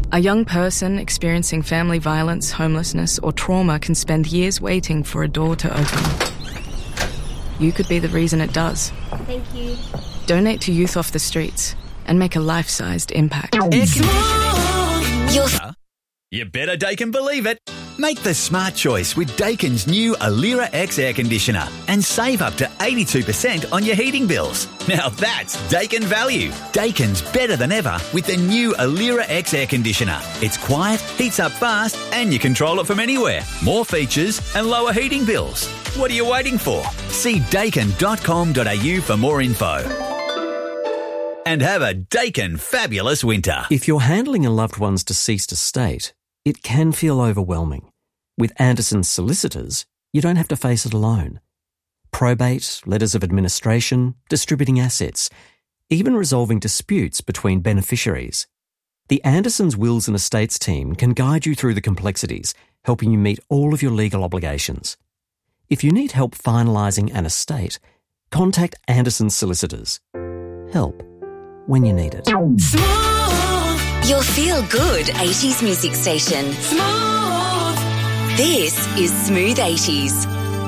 A young person experiencing family violence, homelessness, or trauma can spend years waiting for a door to open. You could be the reason it does. Thank you. Donate to Youth Off the Streets and make a life-sized impact. You better Daikin believe it. Make the smart choice with Daikin's new Alira X air conditioner and save up to 82% on your heating bills. Now that's Daikin value. Daikin's better than ever with the new Alira X air conditioner. It's quiet, heats up fast, and you control it from anywhere. More features and lower heating bills. What are you waiting for? See daikin.com.au for more info. And have a Daikin fabulous winter. If you're handling a loved one's deceased estate, it can feel overwhelming. With Anderson's solicitors, you don't have to face it alone. Probate, letters of administration, distributing assets, even resolving disputes between beneficiaries. The Anderson's Wills and Estates team can guide you through the complexities, helping you meet all of your legal obligations. If you need help finalising an estate, contact Anderson's solicitors. Help when you need it. Smooth. Your feel-good 80s music station. Smooth. This is Smooth 80s.